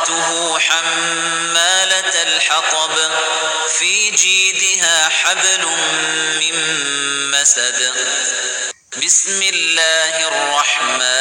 امرأته حمالة الحطب في جيدها حبل من مسد بسم الله الرحمن